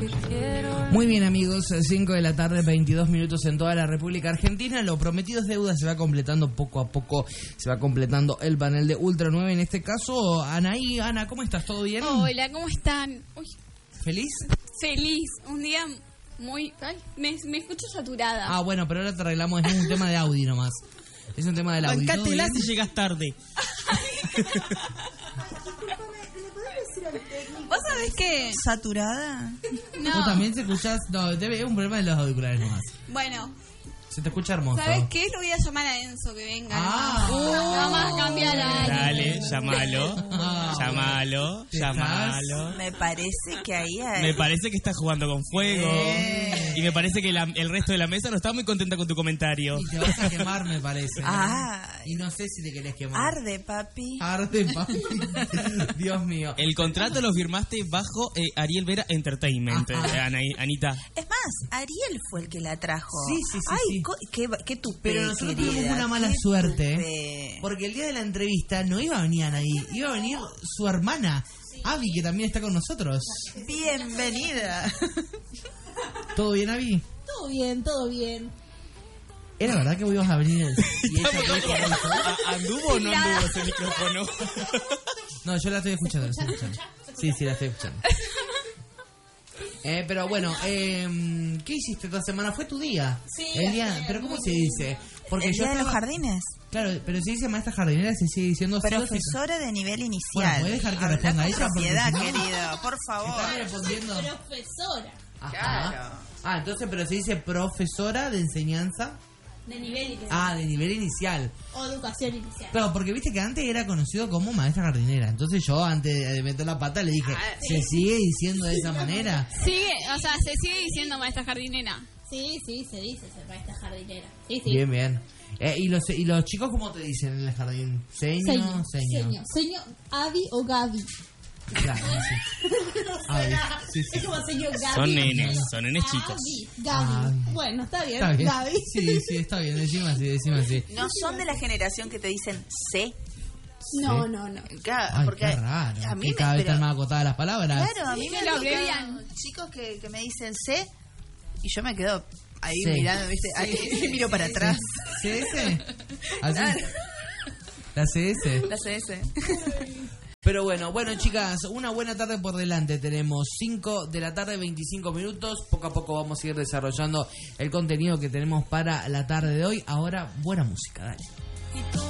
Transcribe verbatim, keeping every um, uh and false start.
Muy bien, amigos, cinco de la tarde, veintidós minutos en toda la República Argentina. Lo prometido es deuda, se va completando poco a poco, se va completando el panel de Ultra nueve. En este caso, Anaí. Ana, ¿cómo estás? ¿Todo bien? Hola, ¿cómo están? Uy, ¿Feliz? feliz, un día muy... Ay, me, me escucho saturada. Ah, bueno, pero ahora te arreglamos, es un tema de Audi nomás. Es un tema del audio. Bancátela si llegas tarde. ¿Vos sabés qué? ¿Saturada? No. ¿Tú también te escuchás? No, debe es un problema de los auriculares nomás. Bueno, Se te escucha hermoso. ¿sabés qué? Lo voy a llamar a Enzo que venga. Ah. Uh, vamos a cambiar a Dale, llamalo. Ah, Llamalo, ¿Te llamalo. Me parece que ahí hay... Me parece que estás jugando con fuego. Eh. Y me parece que la- el resto de la mesa no está muy contenta con tu comentario. Y te vas a quemar, me parece. ¿no? Ah. Y no sé si te querés quemar. Arde, papi. Arde, papi. Dios mío. El contrato lo firmaste bajo eh, Ariel Vera Entertainment, eh, Ana- Anita. Es más, Ariel fue el que la trajo. Sí, sí, sí, Ay, sí. co- qué, qué tupé, Pero nosotros querida, tuvimos una mala qué suerte. tupé. Porque el día de la entrevista no iba a venir Anaí, iba a venir su hermana, Avi, que también está con nosotros. Bienvenida. ¿Todo bien, Avi? Todo bien, todo bien. ¿Era verdad que vos ibas a venir? Y ella te dijo eso? ¿A- ¿Anduvo o no anduvo ese micrófono? No, yo la estoy escuchando, la estoy escuchando. Sí, sí, la estoy escuchando. Eh, pero bueno, eh, ¿qué hiciste esta semana? ¿Fue tu día? Sí, El día, sí, ¿pero cómo muy se dice? Porque ¿El yo día de los estaba- jardines? Claro, pero si dice maestra jardinera, se sigue diciendo... Profesora de nivel Bueno, inicial. ¿puedes dejar que Habla responda con ella? Porque propiedad, si no- querido, por favor. Están respondiendo... Profesora Ajá. Claro. Ah, entonces, pero se dice profesora de enseñanza... de nivel inicial Ah, de nivel inicial. o educación inicial. Claro, porque viste que antes era conocido como maestra jardinera. Entonces yo, antes de meter la pata, le dije, ¿se sigue diciendo de esa manera? Sigue, o sea, se sigue diciendo maestra jardinera. Sí, sí, se dice, se maestra jardinera. Sí, sí. Bien, bien. Eh, ¿y, los, ¿Y los chicos cómo te dicen en el jardín? ¿Seño? Seño, Seño. seño, seño, Avi o Gaby. Claro, sí. Avi, sí, sí. Es como señor Gaby. Son nenes, son nenes chicos. Gaby, Gaby. Gaby. Bueno, está bien, Está bien. Gaby. Sí, sí, está bien. Decime así, decime así. No son de la generación que te dicen C. No, no, no. Claro, Ay, porque qué raro. a mí Que me, cada vez pero- están más acotadas las palabras. Claro, a mí Sí, me lo tocan abrevian. chicos que, que me dicen C y yo me quedo ahí Sí. mirando, ¿viste? Ahí miro para atrás. ¿C S? ¿Así? Claro. La C S. La C S. Pero bueno, bueno chicas, una buena tarde por delante. Tenemos cinco de la tarde, veinticinco minutos. Poco a poco vamos a ir desarrollando el contenido que tenemos para la tarde de hoy. Ahora, buena música, dale.